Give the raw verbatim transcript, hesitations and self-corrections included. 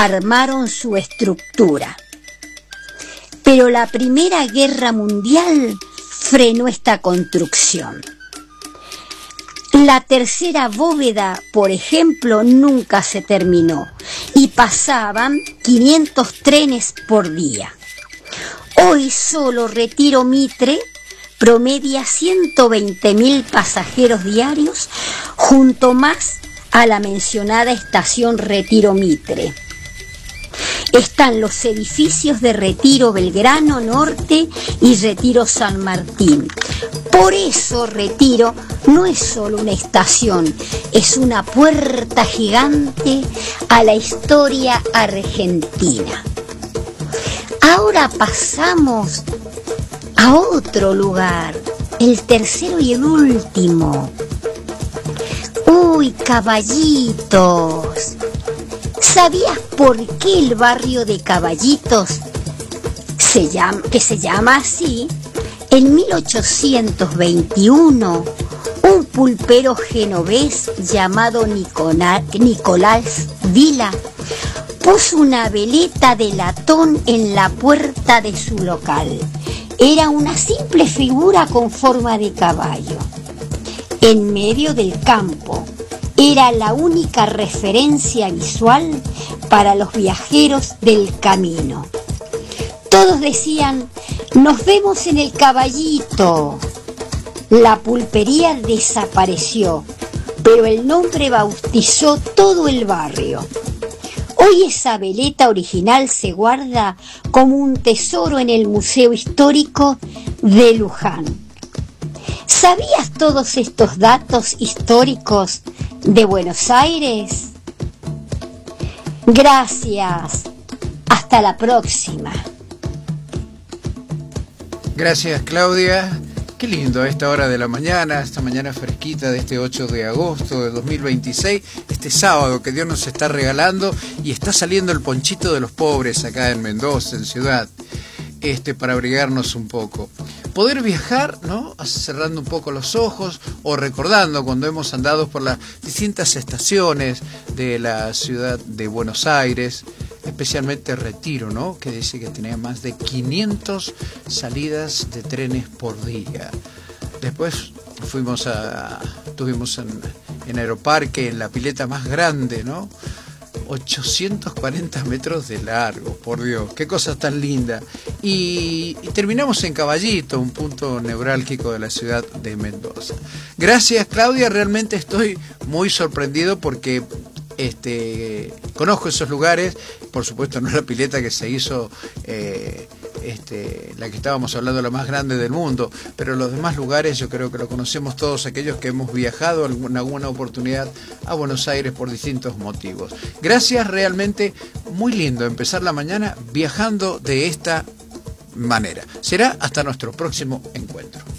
armaron su estructura. Pero la Primera Guerra Mundial frenó esta construcción. La tercera bóveda, por ejemplo, nunca se terminó y pasaban quinientos trenes por día. Hoy solo Retiro Mitre promedia ciento veinte mil pasajeros diarios, junto más a la mencionada estación Retiro Mitre. Están los edificios de Retiro Belgrano Norte y Retiro San Martín. Por eso Retiro no es solo una estación, es una puerta gigante a la historia argentina. Ahora pasamos a otro lugar, el tercero y el último. ¡Uy, Caballitos! ¿Sabías por qué el barrio de Caballitos se llama, que se llama así? En mil ochocientos veintiuno, un pulpero genovés llamado Nicolás, Nicolás Vila puso una veleta de latón en la puerta de su local. Era una simple figura con forma de caballo. En medio del campo, era la única referencia visual para los viajeros del camino. Todos decían: nos vemos en el Caballito. La pulpería desapareció, pero el nombre bautizó todo el barrio. Hoy esa veleta original se guarda como un tesoro en el Museo Histórico de Luján. ¿Sabías todos estos datos históricos de Buenos Aires? Gracias. Hasta la próxima. Gracias, Claudia. Qué lindo a esta hora de la mañana, esta mañana fresquita de este ocho de agosto de dos mil veintiséis, este sábado que Dios nos está regalando, y está saliendo el ponchito de los pobres acá en Mendoza, en Ciudad, este, para abrigarnos un poco. Poder viajar, ¿no? Cerrando un poco los ojos o recordando cuando hemos andado por las distintas estaciones de la ciudad de Buenos Aires, especialmente Retiro, ¿no? Que dice que tenía más de quinientas salidas de trenes por día. Después fuimos a, estuvimos en, en Aeroparque, en la pileta más grande, ¿no? ochocientos cuarenta metros de largo, por Dios, qué cosa tan linda. Y, y terminamos en Caballito, un punto neurálgico de la ciudad de Mendoza. Gracias, Claudia, realmente estoy muy sorprendido porque este, conozco esos lugares, por supuesto no la pileta que se hizo, eh, este, la que estábamos hablando, la más grande del mundo, pero los demás lugares yo creo que lo conocemos todos aquellos que hemos viajado en alguna oportunidad a Buenos Aires por distintos motivos. Gracias, realmente muy lindo empezar la mañana viajando de esta manera. Será hasta nuestro próximo encuentro.